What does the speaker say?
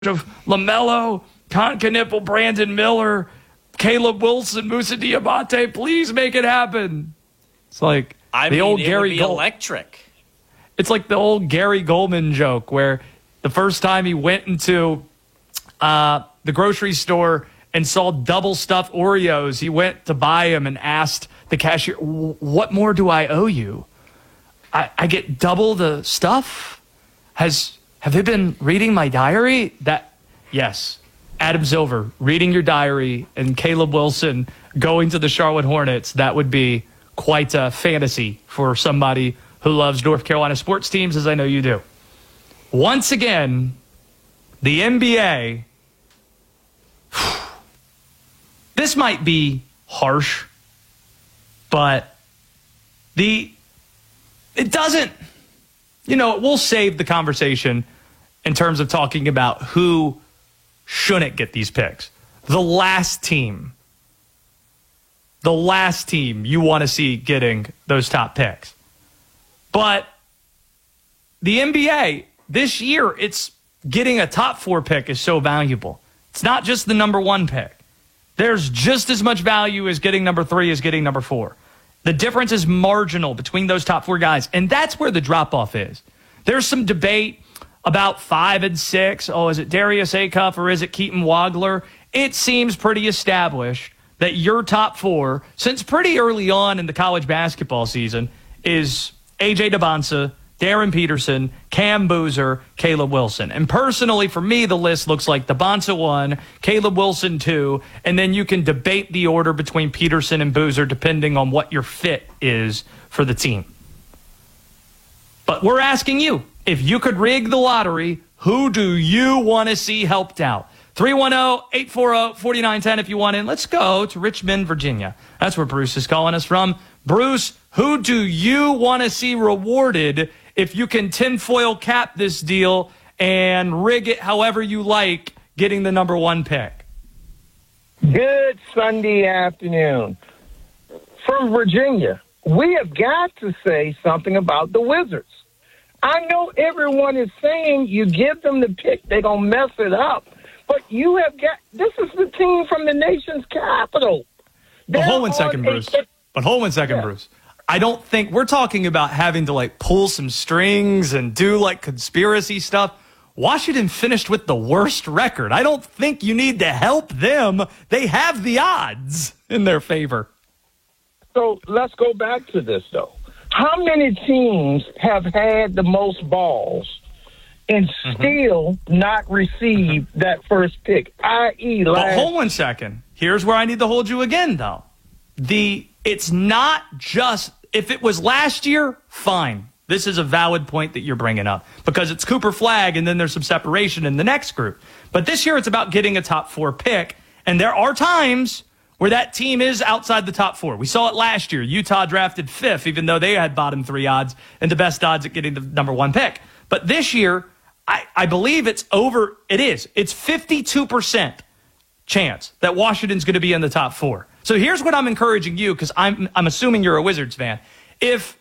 of LaMelo, Knippel, Brandon Miller, Caleb Wilson, Musa Diabate. Please make it happen. It's like old Gary electric. It's like the old Gary Goldman joke where the first time he went into the grocery store and saw double stuffed Oreos, he went to buy them and asked the cashier, "What more do I owe you? I get double the stuff? Have they been reading my diary?" Yes. Adam Silver reading your diary and Caleb Wilson going to the Charlotte Hornets, that would be quite a fantasy for somebody who loves North Carolina sports teams, as I know you do. Once again, the NBA, this might be harsh, but it doesn't, we'll save the conversation in terms of talking about who shouldn't get these picks. The last team you want to see getting those top picks. But the NBA, this year, it's getting a top 4 pick is so valuable. It's not just the number 1 pick. There's just as much value as getting number 3 as getting number 4. The difference is marginal between those top 4 guys, and that's where the drop-off is. There's some debate about 5 and 6. Oh, is it Darius Acuff or is it Keaton Wagler? It seems pretty established that your top 4, since pretty early on in the college basketball season, is A.J. Debonsa, Darren Peterson, Cam Boozer, Caleb Wilson. And personally, for me, the list looks like Debonsa 1, Caleb Wilson 2, and then you can debate the order between Peterson and Boozer depending on what your fit is for the team. But we're asking you, if you could rig the lottery, who do you want to see helped out? 310-840-4910 if you want in. Let's go to Richmond, Virginia. That's where Bruce is calling us from. Bruce, who do you want to see rewarded if you can tinfoil cap this deal and rig it however you like, getting the number 1 pick? Good Sunday afternoon. From Virginia, we have got to say something about the Wizards. I know everyone is saying you give them the pick, they're going to mess it up. But you have got – this is the team from the nation's capital. But hold one second, Bruce. I don't think – we're talking about having to, pull some strings and do, conspiracy stuff. Washington finished with the worst record. I don't think you need to help them. They have the odds in their favor. So let's go back to this, though. How many teams have had the most balls and still not received that first pick, i.e. But hold one second. Here's where I need to hold you again, though. It's not just – if it was last year, fine. This is a valid point that you're bringing up because it's Cooper Flagg and then there's some separation in the next group. But this year it's about getting a top 4 pick, and there are times – where that team is outside the top 4. We saw it last year. Utah drafted 5th, even though they had bottom 3 odds and the best odds at getting the number 1 pick. But this year, I believe it's 52% chance that Washington's going to be in the top 4. So here's what I'm encouraging you, because I'm assuming you're a Wizards fan. If